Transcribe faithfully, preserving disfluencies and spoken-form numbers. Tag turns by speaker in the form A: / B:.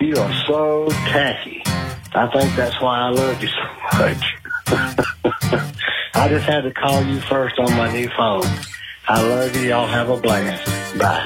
A: You are so tacky. I think that's why I love you so much. I just had to call you first on my new phone. I love you. Y'all have a blast. Bye.